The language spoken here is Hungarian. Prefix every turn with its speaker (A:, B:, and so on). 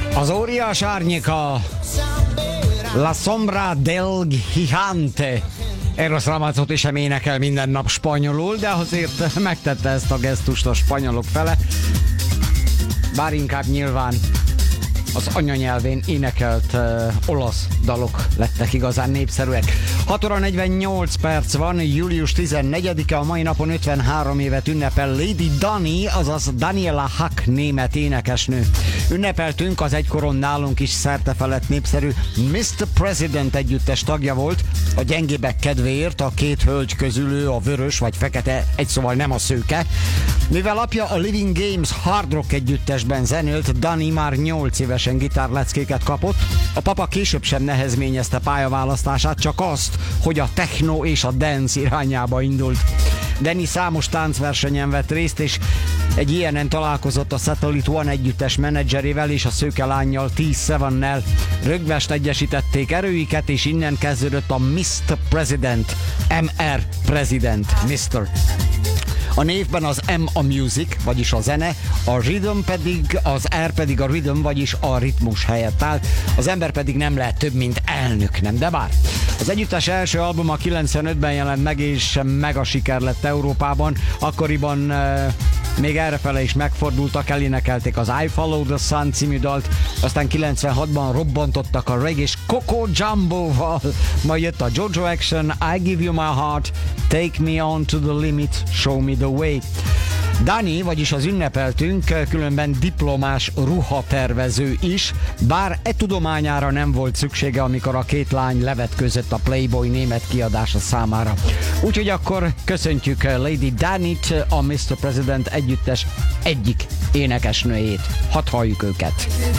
A: Az óriás árnyéka, La Sombra del Gigante. Eros Ramazzotti sem énekel minden nap spanyolul, de azért megtette ezt a gesztust a spanyolok fele. Bár inkább nyilván az anyanyelvén énekelt olasz dalok lettek igazán népszerűek. 6 óra 48 perc van, július 14-e, a mai napon 53 évet ünnepel Lady Dani, azaz Daniela Hack német énekesnő. Ünnepeltünk, az egykoron nálunk is szertefelett népszerű Mr. President együttes tagja volt. A gyengébbek kedvéért a két hölgy közül ő a vörös vagy fekete, egy szóval nem a szőke. Mivel apja a Living Games hard rock együttesben zenélt, Dani már 8 évesen gitárleckéket kapott. A papa később sem nehezményezte pályaválasztását, csak azt, hogy a techno és a dance irányába indult. Dani számos táncversenyen vett részt, és egy ilyenen találkozott a Satellite One együttes menedzserével és a szőke lánnyal, T7-nel. Rögvest egyesítették erőiket, és innen kezdődött a Mr. President, MR President, Mr. A névben az M a music, vagyis a zene, a rhythm pedig, az R pedig a rhythm, vagyis a ritmus helyett áll, az ember pedig nem lehet több, mint elnök, nem? De bár. Az együttes első albuma 95-ben jelent meg, és mega siker lett Európában. Akkoriban még errefele is megfordultak, elénekelték az I Follow the Sun című dalt, aztán 96-ban robbantottak a reggae-s Coco Jumbo-val, majd jött a Jojo Action, I Give You My Heart, Take Me On to the Limit, Show Me the Way. Dani, vagyis az ünnepeltünk, különben diplomás ruhatervező is, bár tudományára nem volt szüksége, amikor a két lány levetközött a Playboy német kiadása számára. Úgyhogy akkor köszöntjük Lady Danit, a Mr. President együttes egyik énekesnőjét. Hadd halljuk őket!